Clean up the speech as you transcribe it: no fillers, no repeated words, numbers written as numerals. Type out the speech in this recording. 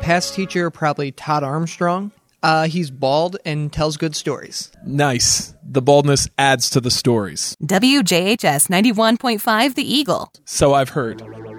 past teacher, probably Todd Armstrong. He's bald and tells good stories. Nice. The baldness adds to the stories. WJHS 91.5 The Eagle. So I've heard.